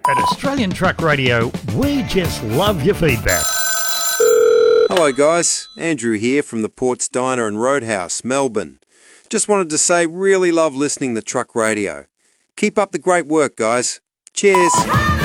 At Australian Truck Radio, we just love your feedback. Hello guys, Andrew here from the Ports Diner and Roadhouse, Melbourne. Just wanted to say really love listening to Truck Radio. Keep up the great work guys. Cheers.